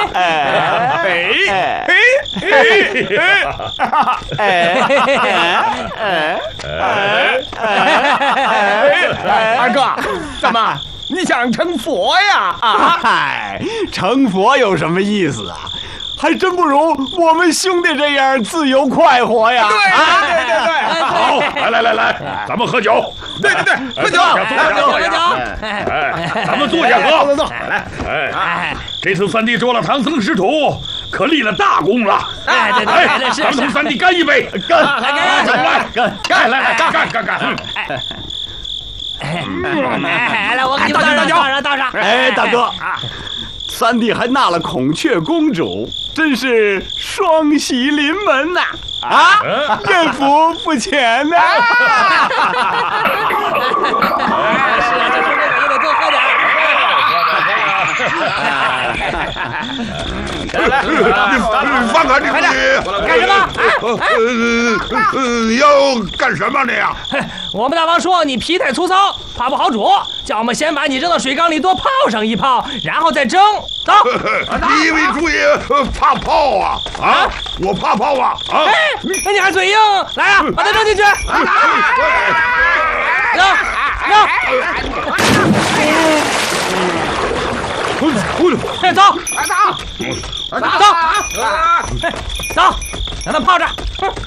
二哥，怎么你想成佛呀？ 嗨，成佛有什么意思啊？还真不如我们兄弟这样自由快活呀！ 对， 好，来，咱们喝酒。 对，喝酒， 坐下。哎，咱们坐下喝。 走。 哎，这次三弟捉了唐僧师徒，可立了大功了。 对， 咱们同三弟干一杯！ 干！ 来，干！ 来，我给你们倒上。 哎，大哥，三弟还纳了孔雀公主，真是双喜临门呐！愿福不浅呐！ 是啊，这喝酒就得多喝点。 放开这个你！ 干什么？ 要干什么你呀？ 我们大王说你皮太粗糙，怕不好煮，叫我们先把你扔到水缸里多泡上一泡，然后再蒸。走。 你以为猪爷怕泡啊？我怕泡啊！ 哎，那你还嘴硬？来啊，把它扔进去。扔。走，让它泡着。